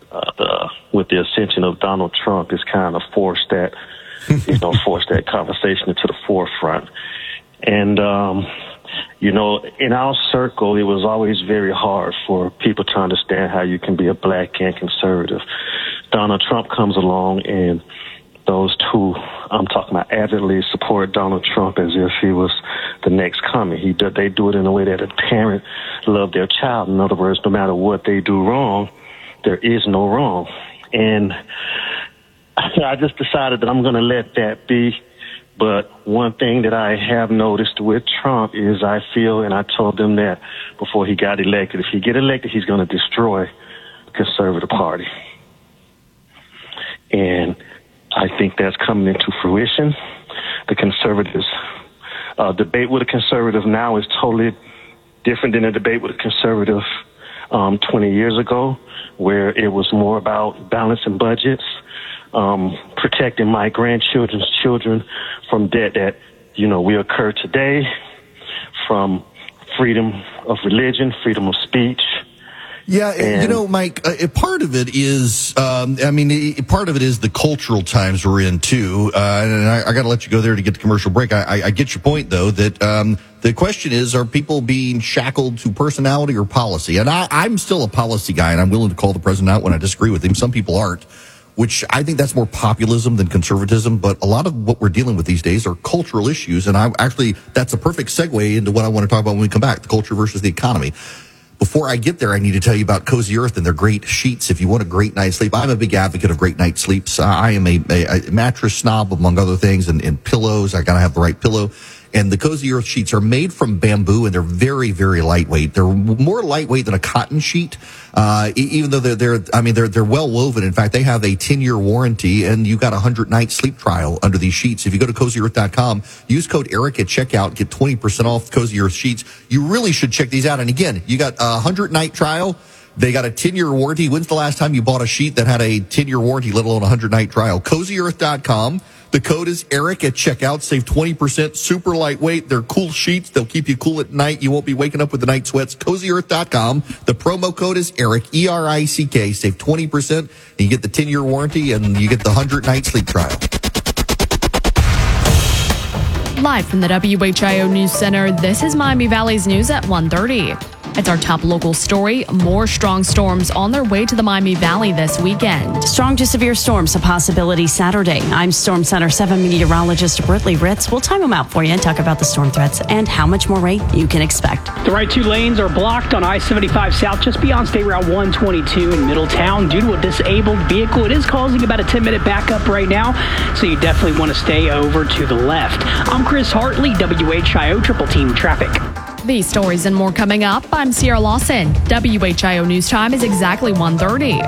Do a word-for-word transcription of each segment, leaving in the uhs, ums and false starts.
uh, the, with the ascension of Donald Trump, has kind of forced that, you know, forced that conversation into the forefront. And, um, you know, in our circle, it was always very hard for people to understand how you can be a black and conservative. Donald Trump comes along, and those two, I'm talking about, avidly support Donald Trump as if he was the next coming. He do, they do it in a way that a parent loves their child. In other words, no matter what they do wrong, there is no wrong. And I just decided that I'm going to let that be. But one thing that I have noticed with Trump is I feel, and I told them that before he got elected, if he get elected, he's going to destroy the conservative party. And I think that's coming into fruition. The conservatives, uh, debate with a conservative now is totally different than a debate with a conservative um, twenty years ago, where it was more about balancing budgets, um, protecting my grandchildren's children from debt that, you know, will occur today, from freedom of religion, freedom of speech. Yeah, and, you know, Mike, uh, part of it is, um, I mean, it, part of it is the cultural times we're in, too. Uh, and I, I got to let you go there to get the commercial break. I, I, I get your point, though, that um, the question is, are people being shackled to personality or policy? And I, I'm still a policy guy, and I'm willing to call the president out when I disagree with him. Some people aren't, which I think that's more populism than conservatism. But a lot of what we're dealing with these days are cultural issues. And I actually, that's a perfect segue into what I want to talk about when we come back, the culture versus the economy. Before I get there, I need to tell you about Cozy Earth and their great sheets. If you want a great night's sleep, I'm a big advocate of great night sleeps. I am a, a, a mattress snob, among other things, and, and pillows. I gotta have the right pillow. And the Cozy Earth sheets are made from bamboo, and they're very, very lightweight. They're more lightweight than a cotton sheet, uh, even though they're, they're, I mean, they're, they're well woven. In fact, they have a ten-year warranty, and you got a hundred-night sleep trial under these sheets. If you go to cozy earth dot com, use code Eric at checkout, get twenty percent off Cozy Earth sheets. You really should check these out. And again, you got a hundred-night trial. They got a ten-year warranty. When's the last time you bought a sheet that had a ten-year warranty, let alone a hundred-night trial? cozy earth dot com. The code is Eric at checkout. Save twenty percent. Super lightweight. They're cool sheets. They'll keep you cool at night. You won't be waking up with the night sweats. cozy earth dot com. The promo code is Eric, E R I C K. Save twenty percent. And you get the ten-year warranty, and you get the hundred-night sleep trial. Live from the W H I O News Center, this is Miami Valley's News at one thirty. It's our top local story. More strong storms on their way to the Miami Valley this weekend. Strong to severe storms a possibility Saturday. I'm Storm Center seven meteorologist Britley Ritz. We'll time them out for you and talk about the storm threats and how much more rain you can expect. The right two lanes are blocked on I seventy-five South just beyond State Route one twenty-two in Middletown due to a disabled vehicle. It is causing about a ten-minute backup right now, so you definitely want to stay over to the left. I'm Chris Hartley, W H I O Triple Team Traffic. These stories and more coming up. I'm Sierra Lawson. W H I O News Time is exactly one thirty.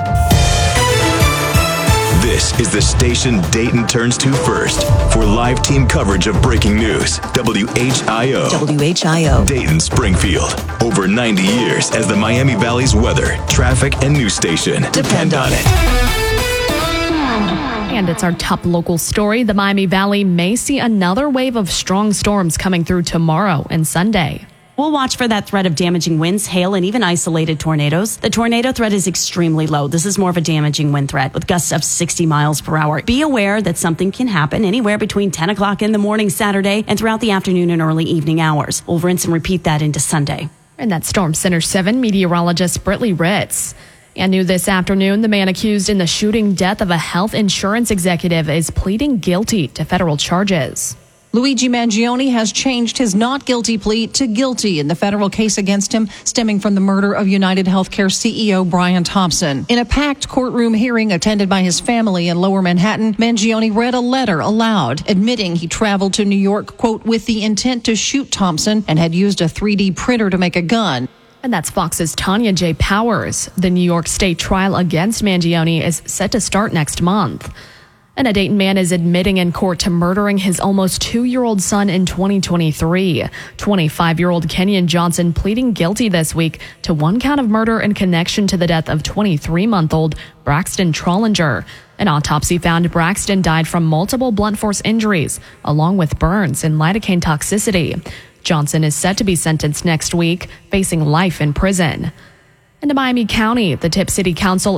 This is the station Dayton turns to first for live team coverage of breaking news. W H I O. W H I O. Dayton Springfield. Over ninety years as the Miami Valley's weather, traffic, and news station. Depend on it. And it's our top local story. The Miami Valley may see another wave of strong storms coming through tomorrow and Sunday. We'll watch for that threat of damaging winds, hail, and even isolated tornadoes. The tornado threat is extremely low. This is more of a damaging wind threat with gusts of sixty miles per hour. Be aware that something can happen anywhere between ten o'clock in the morning Saturday and throughout the afternoon and early evening hours. We'll rinse and repeat that into Sunday. And that's Storm Center seven meteorologist Britley Ritz. And new this afternoon, the man accused in the shooting death of a health insurance executive is pleading guilty to federal charges. Luigi Mangione has changed his not guilty plea to guilty in the federal case against him stemming from the murder of United Healthcare C E O Brian Thompson. In a packed courtroom hearing attended by his family in Lower Manhattan, Mangione read a letter aloud admitting he traveled to New York, quote, with the intent to shoot Thompson and had used a three D printer to make a gun. And that's Fox's Tanya J. Powers. The New York State trial against Mangione is set to start next month. And a Dayton man is admitting in court to murdering his almost two-year-old son in twenty twenty-three. twenty-five-year-old Kenyon Johnson pleading guilty this week to one count of murder in connection to the death of twenty-three-month-old Braxton Trollinger. An autopsy found Braxton died from multiple blunt force injuries, along with burns and lidocaine toxicity. Johnson is set to be sentenced next week, facing life in prison. And to Miami County, the Tip City Council